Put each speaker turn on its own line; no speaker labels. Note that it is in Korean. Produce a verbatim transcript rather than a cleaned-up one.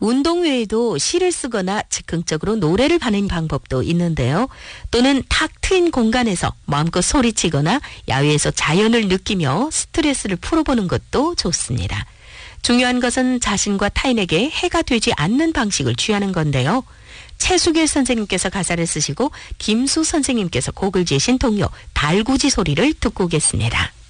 운동 외에도 시를 쓰거나 즉흥적으로 노래를 하는 방법도 있는데요. 또는 탁 트인 공간에서 마음껏 소리치거나 야외에서 자연을 느끼며 스트레스를 풀어보는 것도 좋습니다. 중요한 것은 자신과 타인에게 해가 되지 않는 방식을 취하는 건데요. 최수길 선생님께서 가사를 쓰시고 김수 선생님께서 곡을 지으신 동요 달구지 소리를 듣고 오겠습니다.